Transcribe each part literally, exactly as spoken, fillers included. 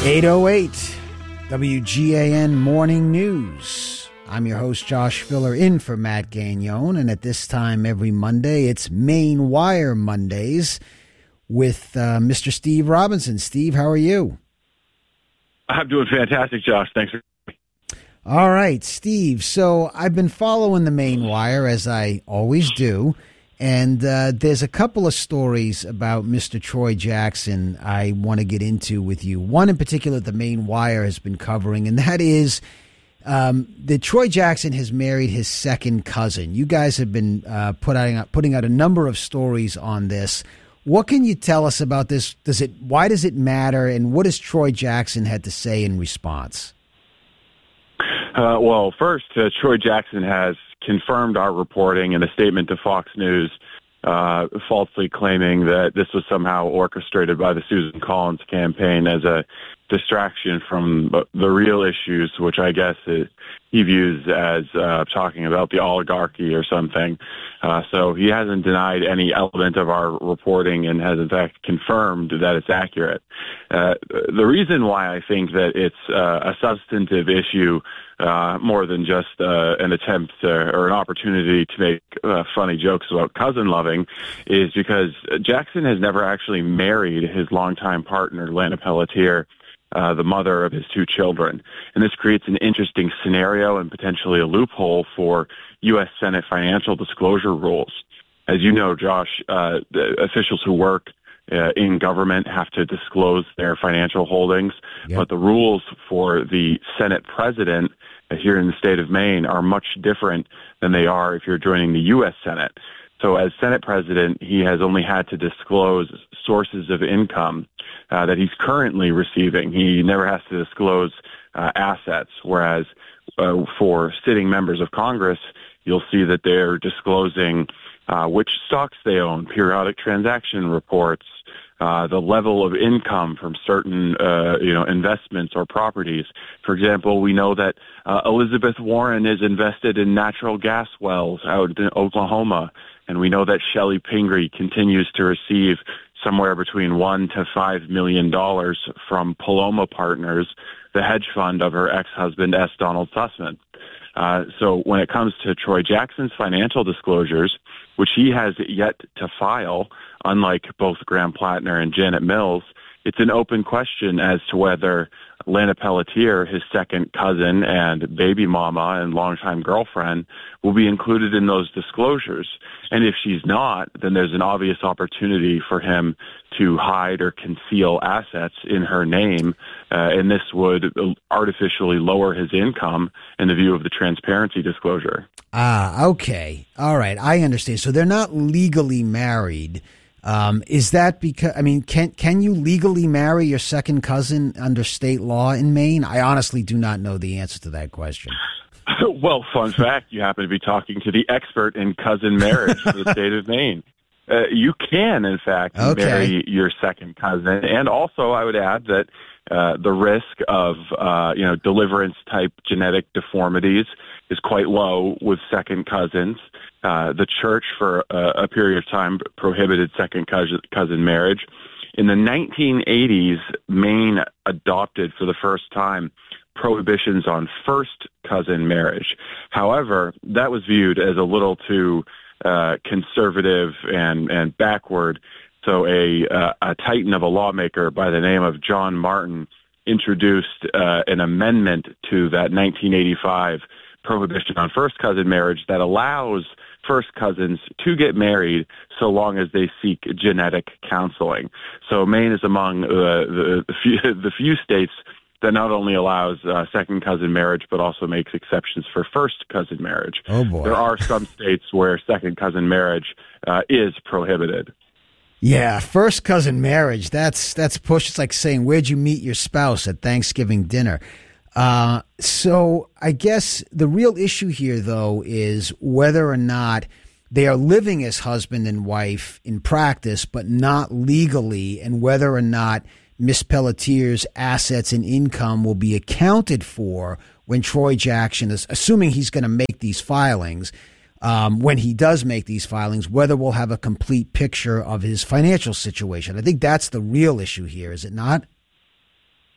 eight oh eight W G A N Morning News. I'm your host, Josh Filler, in for Matt Gagnon, and at this time every Monday, it's Maine Wire Mondays with uh, Mister Steve Robinson. Steve, how are you? I'm doing fantastic, Josh. Thanks for... All right, Steve. So I've been following the Maine Wire, as I always do, and uh, there's a couple of stories about Mister Troy Jackson I want to get into with you. One in particular the Maine Wire has been covering, and that is um, that Troy Jackson has married his second cousin. You guys have been uh, put out, putting out a number of stories on this. What can you tell us about this? Does it? Why does it matter, and what has Troy Jackson had to say in response? Uh, well, first, uh, Troy Jackson has confirmed our reporting in a statement to Fox News, uh, falsely claiming that this was somehow orchestrated by the Susan Collins campaign as a distraction from the real issues, which I guess is, he views as uh, talking about the oligarchy or something. Uh, so he hasn't denied any element of our reporting and has, in fact, confirmed that it's accurate. Uh, the reason why I think that it's uh, a substantive issue Uh, more than just uh, an attempt uh, or an opportunity to make uh, funny jokes about cousin loving is because Jackson has never actually married his longtime partner, Lana Pelletier, uh, the mother of his two children. And this creates an interesting scenario and potentially a loophole for U S Senate financial disclosure rules. As you know, Josh, uh, the officials who work Uh, in government have to disclose their financial holdings, yep. But the rules for the Senate president uh, here in the state of Maine are much different than they are if you're joining the U S Senate. So as Senate president, he has only had to disclose sources of income uh, that he's currently receiving. He never has to disclose uh, assets, whereas uh, for sitting members of Congress, you'll see that they're disclosing uh, which stocks they own, periodic transaction reports, uh, the level of income from certain, uh, you know, investments or properties. For example, we know that uh, Elizabeth Warren is invested in natural gas wells out in Oklahoma, and we know that Shelley Pingree continues to receive somewhere between one to five million dollars from Paloma Partners, the hedge fund of her ex-husband S. Donald Sussman. Uh, so when it comes to Troy Jackson's financial disclosures, which he has yet to file, unlike both Graham Plattner and Janet Mills, it's an open question as to whether Lana Pelletier, his second cousin and baby mama and longtime girlfriend, will be included in those disclosures. And if she's not, then there's an obvious opportunity for him to hide or conceal assets in her name, uh, and this would artificially lower his income in the view of the transparency disclosure. Ah, okay. All right. I understand. So they're not legally married. Um, is that because, I mean, can can you legally marry your second cousin under state law in Maine? I honestly do not know the answer to that question. Well, fun fact, you happen to be talking to the expert in cousin marriage for the state of Maine. Uh, you can, in fact, okay. marry your second cousin. And also, I would add that uh, the risk of, uh, you know, deliverance-type genetic deformities is quite low with second cousins. Uh, the church, for uh, a period of time, prohibited second cousin, cousin marriage. In the nineteen eighties, Maine adopted for the first time prohibitions on first cousin marriage. However, that was viewed as a little too uh, conservative and, and backward. So a, uh, a titan of a lawmaker by the name of John Martin introduced uh, an amendment to that nineteen eighty-five prohibition on first cousin marriage that allows first cousins to get married so long as they seek genetic counseling. So Maine is among uh, the, the, few, the few states that not only allows uh, second cousin marriage, but also makes exceptions for first cousin marriage. Oh boy. There are some states where second cousin marriage uh, is prohibited. Yeah, first cousin marriage, that's that's push. It's like saying, where'd you meet your spouse at Thanksgiving dinner? Uh, so I guess the real issue here, though, is whether or not they are living as husband and wife in practice, but not legally, and whether or not Miss Pelletier's assets and income will be accounted for when Troy Jackson is, assuming he's going to make these filings, um, when he does make these filings, whether we'll have a complete picture of his financial situation. I think that's the real issue here, is it not?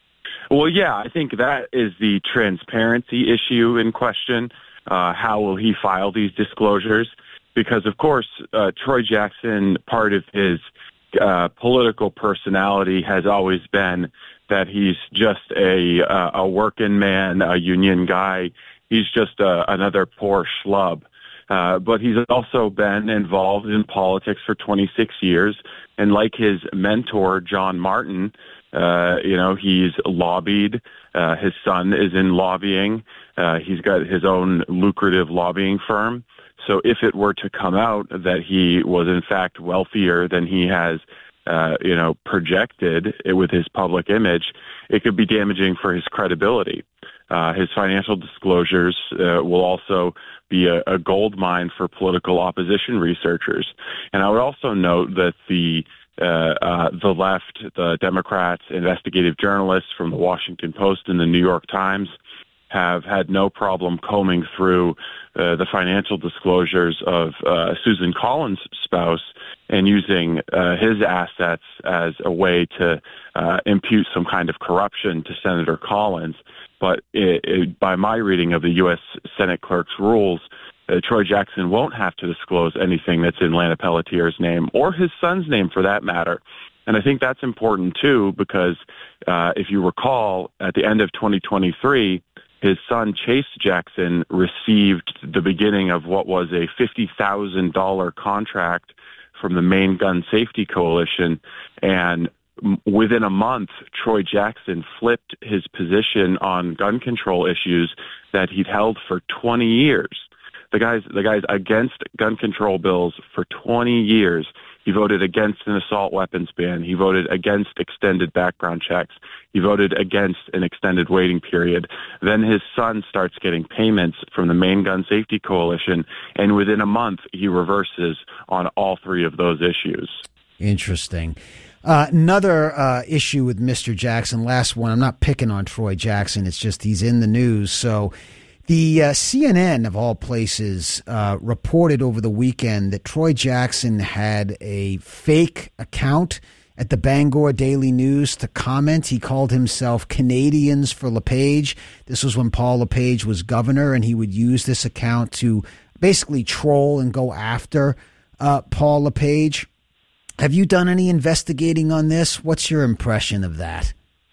Well, yeah, I think that is the transparency issue in question. Uh, how will he file these disclosures? Because, of course, uh, Troy Jackson, part of his uh, political personality has always been that he's just a, uh, a working man, a union guy. He's just uh, another poor schlub. Uh, but he's also been involved in politics for twenty-six years. And like his mentor, John Martin, uh, you know, he's lobbied. Uh, his son is in lobbying. Uh, he's got his own lucrative lobbying firm. So if it were to come out that he was in fact wealthier than he has, uh, you know, projected with his public image, it could be damaging for his credibility. Uh, his financial disclosures uh, will also be a, a gold mine for political opposition researchers. And I would also note that the uh, uh, the left, the Democrats, investigative journalists from the Washington Post and the New York Times have had no problem combing through uh, the financial disclosures of uh, Susan Collins' spouse and using uh, his assets as a way to uh, impute some kind of corruption to Senator Collins. But it, it, by my reading of the U S Senate clerk's rules, uh, Troy Jackson won't have to disclose anything that's in Lana Pelletier's name or his son's name for that matter. And I think that's important, too, because uh, if you recall, at the end of twenty twenty-three, his son, Chase Jackson, received the beginning of what was a fifty thousand dollars contract from the Maine Gun Safety Coalition. And within a month, Troy Jackson flipped his position on gun control issues that he'd held for twenty years. The guy's, the guy's against gun control bills for twenty years. He voted against an assault weapons ban. He voted against extended background checks. He voted against an extended waiting period. Then his son starts getting payments from the Maine Gun Safety Coalition, and within a month, he reverses on all three of those issues. Interesting. Uh, another uh, issue with Mister Jackson, last one, I'm not picking on Troy Jackson, it's just he's in the news. So the uh, C N N, of all places, uh, reported over the weekend that Troy Jackson had a fake account at the Bangor Daily News to comment. He called himself Canadians for LePage. This was when Paul LePage was governor, and he would use this account to basically troll and go after uh, Paul LePage. Have you done any investigating on this? What's your impression of that?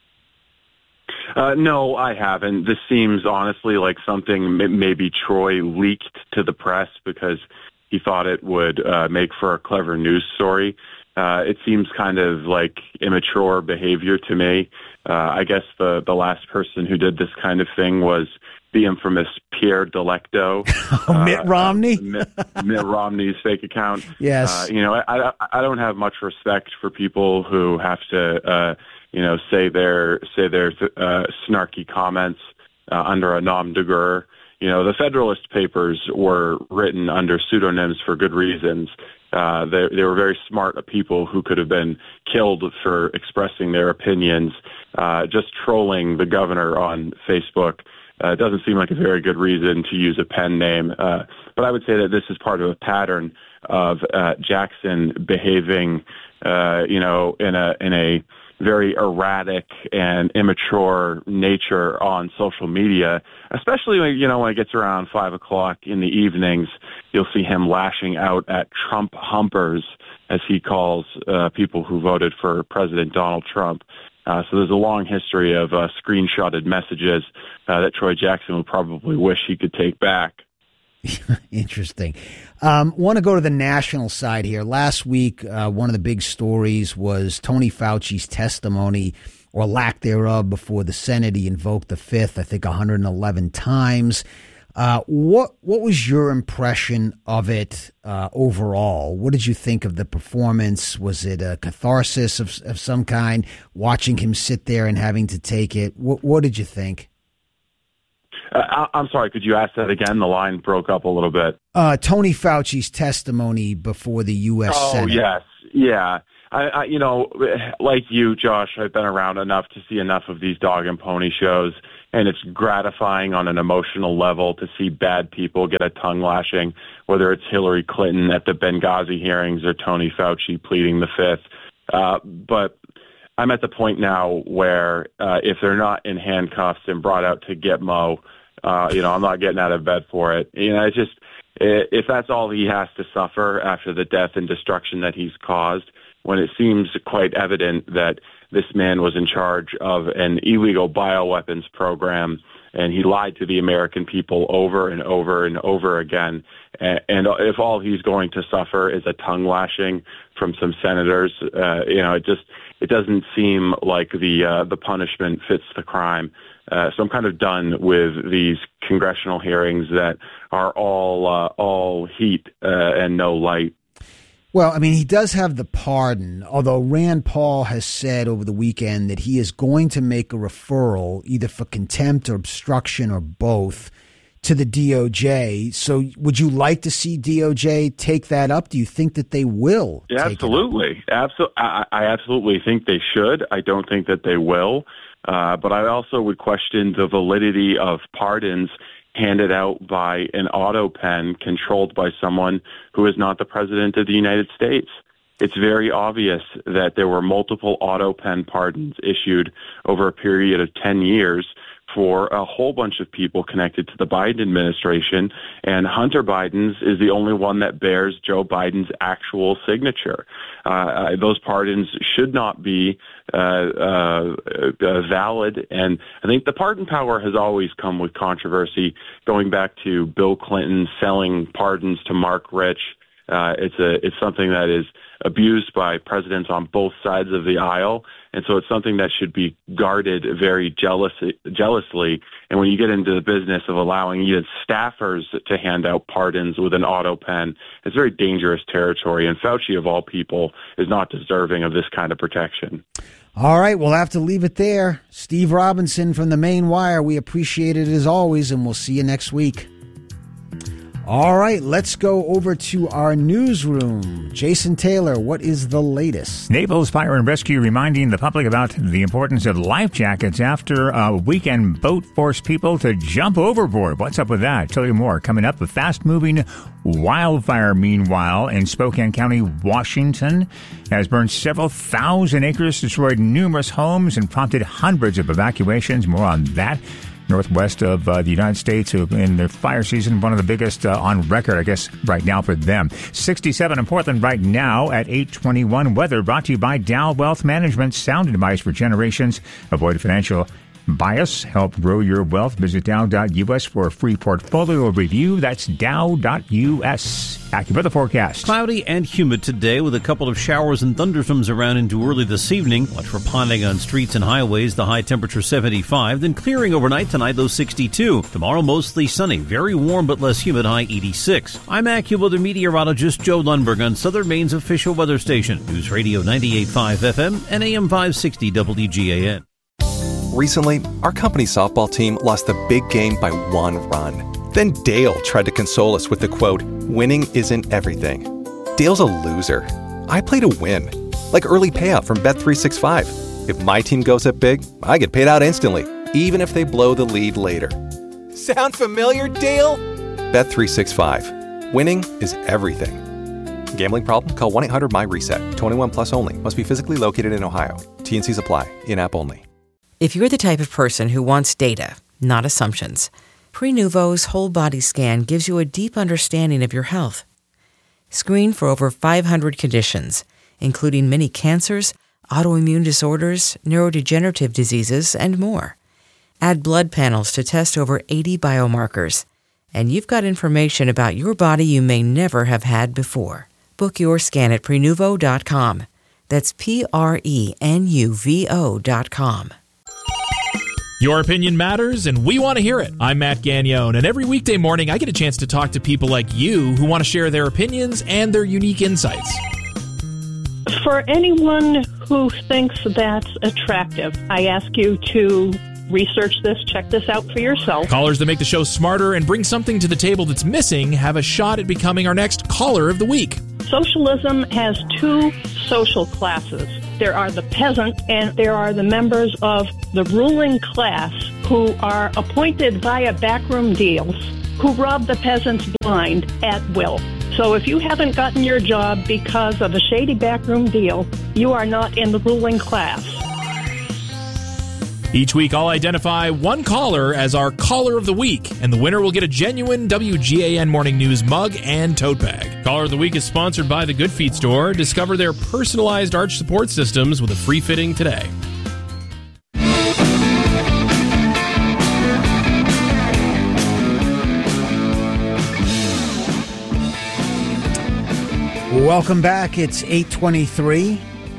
Uh, no, I haven't. This seems honestly like something maybe Troy leaked to the press because he thought it would uh, make for a clever news story. Uh, it seems kind of like immature behavior to me. Uh, I guess the, the last person who did this kind of thing was the infamous Pierre Delecto. Oh, Mitt Romney? Uh, Mitt, Mitt Romney's fake account. Yes. Uh, you know, I, I don't have much respect for people who have to, uh, you know, say their, say their uh, snarky comments uh, under a nom de guerre. You know, the Federalist Papers were written under pseudonyms for good reasons. Uh, they, they were very smart people who could have been killed for expressing their opinions. Uh, just trolling the governor on Facebook uh, doesn't seem like a very good reason to use a pen name. Uh, but I would say that this is part of a pattern of uh, Jackson behaving, uh, you know, in a in a very erratic and immature nature on social media, especially when, you know, when it gets around five o'clock in the evenings, you'll see him lashing out at Trump humpers, as he calls uh, people who voted for President Donald Trump. Uh, so there's a long history of uh, screenshotted messages uh, that Troy Jackson would probably wish he could take back. Interesting. Um, want to go to the national side here. Last week, uh, one of the big stories was Tony Fauci's testimony, or lack thereof, before the Senate. He invoked the fifth, I think, one hundred eleven times. Uh, what what was your impression of it uh, overall? What did you think of the performance? Was it a catharsis of, of some kind, watching him sit there and having to take it? What, what did you think? Uh, I'm sorry, could you ask that again? The line broke up a little bit. Uh, Tony Fauci's testimony before the U S Oh, Senate. yes. Yeah. I, I, you know, like you, Josh, I've been around enough to see enough of these dog and pony shows, and it's gratifying on an emotional level to see bad people get a tongue lashing, whether it's Hillary Clinton at the Benghazi hearings or Tony Fauci pleading the fifth. Uh, but I'm at the point now where uh, if they're not in handcuffs and brought out to get Mo, uh, you know, I'm not getting out of bed for it. You know, it's just, if that's all he has to suffer after the death and destruction that he's caused, when it seems quite evident that this man was in charge of an illegal bioweapons program and he lied to the American people over and over and over again. And, and if all he's going to suffer is a tongue lashing from some senators, uh, you know, it just it doesn't seem like the uh, the punishment fits the crime. Uh, so I'm kind of done with these congressional hearings that are all uh, all heat uh, and no light. Well, I mean, he does have the pardon, although Rand Paul has said over the weekend that he is going to make a referral, either for contempt or obstruction or both, to the D O J. So would you like to see D O J take that up? Do you think that they will? Yeah, absolutely. Absolutely. I, I absolutely think they should. I don't think that they will. Uh, but I also would question the validity of pardons handed out by an auto pen controlled by someone who is not the president of the United States. It's very obvious that there were multiple auto pen pardons issued over a period of ten years for a whole bunch of people connected to the Biden administration, and Hunter Biden's is the only one that bears Joe Biden's actual signature. Uh, those pardons should not be uh, uh, uh, valid, and I think the pardon power has always come with controversy, going back to Bill Clinton selling pardons to Mark Rich. Uh, it's a it's something that is abused by presidents on both sides of the aisle, and so it's something that should be guarded very jealous, jealously. And when you get into the business of allowing even staffers to hand out pardons with an auto pen, it's very dangerous territory, and Fauci, of all people, is not deserving of this kind of protection. All right, we'll have to leave it there. Steve Robinson from the Main Wire, we appreciate it as always, and we'll see you next week. All right, let's go over to our newsroom. Jason Taylor, what is the latest? Naples Fire and Rescue reminding the public about the importance of life jackets after a weekend boat forced people to jump overboard. What's up with that? Tell you more coming up. A fast-moving wildfire, meanwhile, in Spokane County, Washington, has burned several thousand acres, destroyed numerous homes, and prompted hundreds of evacuations. More on that. Northwest of uh, the United States in their fire season, one of the biggest uh, on record, I guess, right now for them. sixty-seven in Portland right now at eight twenty-one. Weather brought to you by Dow Wealth Management, sound advice for generations. Avoid financial bias. Help grow your wealth. Visit Dow dot U S for a free portfolio review. That's Dow dot U S. AccuWeather forecast. Cloudy and humid today with a couple of showers and thunderstorms around into early this evening. Watch for ponding on streets and highways. The high temperature seventy-five. Then clearing overnight tonight, low sixty-two. Tomorrow mostly sunny. Very warm but less humid, high eighty-six. I'm AccuWeather meteorologist Joe Lundberg on Southern Maine's official weather station. News Radio ninety-eight point five F M and A M five sixty W G A N. Recently, our company softball team lost the big game by one run. Then Dale tried to console us with the quote, "Winning isn't everything." Dale's a loser. I play to win. Like early payout from Bet three sixty-five. If my team goes up big, I get paid out instantly, even if they blow the lead later. Sound familiar, Dale? Bet three sixty-five. Winning is everything. Gambling problem? Call one eight hundred M Y reset. twenty-one plus only. Must be physically located in Ohio. T N Cs apply. In-app only. If you're the type of person who wants data, not assumptions, Prenuvo's whole body scan gives you a deep understanding of your health. Screen for over five hundred conditions, including many cancers, autoimmune disorders, neurodegenerative diseases, and more. Add blood panels to test over eighty biomarkers, and you've got information about your body you may never have had before. Book your scan at Prenuvo dot com. That's P R E N U V O dot com. Your opinion matters, and we want to hear it. I'm Matt Gagnon, and every weekday morning I get a chance to talk to people like you who want to share their opinions and their unique insights. For anyone who thinks that's attractive, I ask you to research this, check this out for yourself. Callers that make the show smarter and bring something to the table that's missing have a shot at becoming our next caller of the week. Socialism has two social classes. There are the peasant and there are the members of the ruling class who are appointed via backroom deals who rob the peasants blind at will. So if you haven't gotten your job because of a shady backroom deal, you are not in the ruling class. Each week, I'll identify one caller as our Caller of the Week, and the winner will get a genuine W G A N Morning News mug and tote bag. Caller of the Week is sponsored by the Good Feet Store. Discover their personalized arch support systems with a free fitting today. Welcome back. It's eight twenty-three,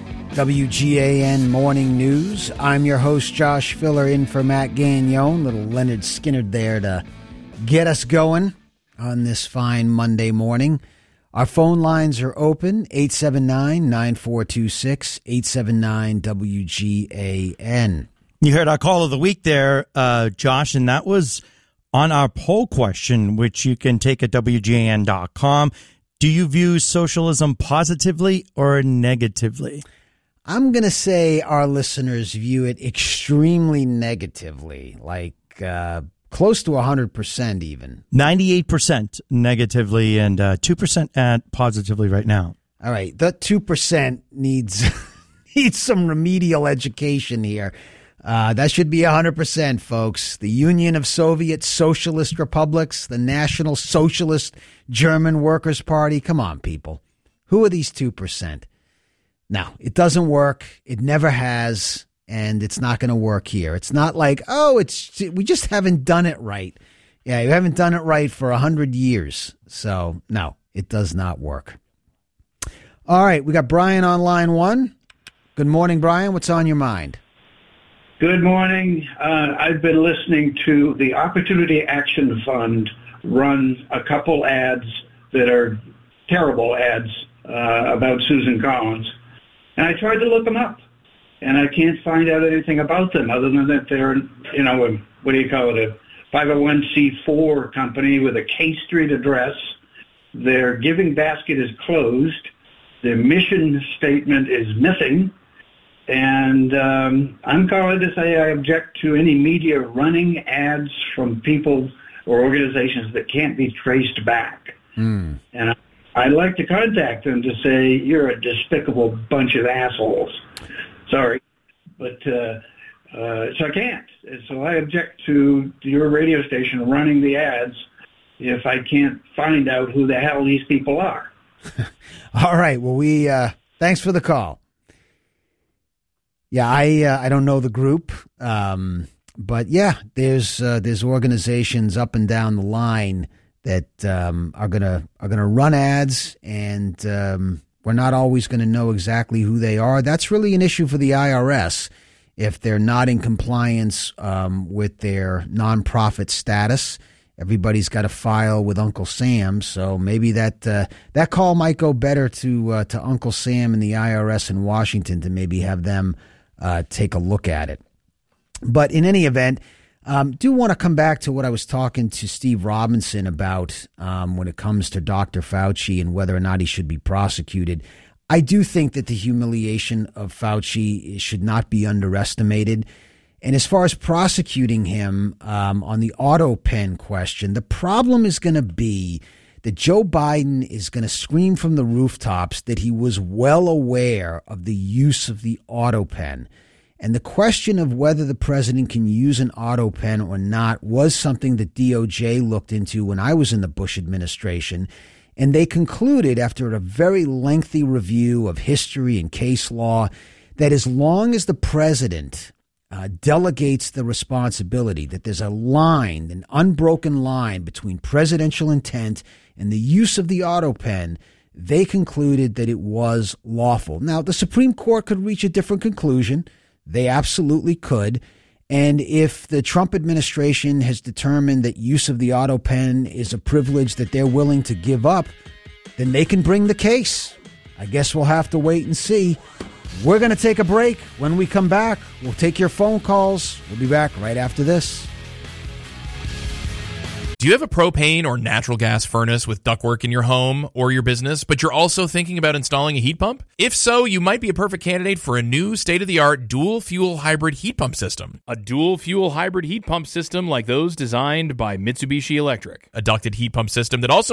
W G A N Morning News. I'm your host, Josh Filler, in for Matt Gagnon. Little Leonard Skinner there to get us going on this fine Monday morning. Our phone lines are open, eight seven nine, nine four two six, eight seven nine W G A N. You heard our call of the week there, uh, Josh, and that was on our poll question, which you can take at W G A N dot com. Do you view socialism positively or negatively? I'm going to say our listeners view it extremely negatively, like uh, close to one hundred percent even. ninety-eight percent negatively and uh, two percent at positively right now. All right, that two percent needs, needs some remedial education here. Uh, that should be one hundred percent, folks. The Union of Soviet Socialist Republics, the National Socialist German Workers' Party. Come on, people. Who are these two percent? Now, it doesn't work. It never has, and it's not going to work here. It's not like, oh, it's we just haven't done it right. Yeah, you haven't done it right for one hundred years. So, no, it does not work. All right, we got Brian on line one. Good morning, Brian. What's on your mind? Good morning. Uh, I've been listening to the Opportunity Action Fund run a couple ads that are terrible ads uh, about Susan Collins. And I tried to look them up, and I can't find out anything about them other than that they're, you know, a, what do you call it, a five oh one c four company with a K Street address. Their giving basket is closed. Their mission statement is missing. And um, I'm calling to say I object to any media running ads from people or organizations that can't be traced back. Mm. And I, I'd like to contact them to say, you're a despicable bunch of assholes. Sorry. But uh, uh, so I can't. So I object to your radio station running the ads if I can't find out who the hell these people are. All right. Well, we uh, thanks for the call. Yeah, I uh, I don't know the group, um, but yeah, there's uh, there's organizations up and down the line that um, are gonna are gonna run ads, and um, we're not always going to know exactly who they are. That's really an issue for the I R S if they're not in compliance um, with their nonprofit status. Everybody's got to file with Uncle Sam, so maybe that uh, that call might go better to uh, to Uncle Sam and the I R S in Washington to maybe have them Uh, take a look at it. But in any event, um, do want to come back to what I was talking to Steve Robinson about um, when it comes to Doctor Fauci and whether or not he should be prosecuted. I do think that the humiliation of Fauci should not be underestimated. And as far as prosecuting him um, on the auto pen question, the problem is going to be that Joe Biden is going to scream from the rooftops that he was well aware of the use of the auto pen. And the question of whether the president can use an auto pen or not was something that D O J looked into when I was in the Bush administration. And they concluded after a very lengthy review of history and case law that as long as the president uh, delegates the responsibility, that there's a line, an unbroken line between presidential intent and the use of the auto pen, they concluded that it was lawful. Now, the Supreme Court could reach a different conclusion. They absolutely could. And if the Trump administration has determined that use of the auto pen is a privilege that they're willing to give up, then they can bring the case. I guess we'll have to wait and see. We're going to take a break. When we come back, we'll take your phone calls. We'll be back right after this. Do you have a propane or natural gas furnace with ductwork in your home or your business, but you're also thinking about installing a heat pump? If so, you might be a perfect candidate for a new state-of-the-art dual-fuel hybrid heat pump system. A dual-fuel hybrid heat pump system like those designed by Mitsubishi Electric. A ducted heat pump system that also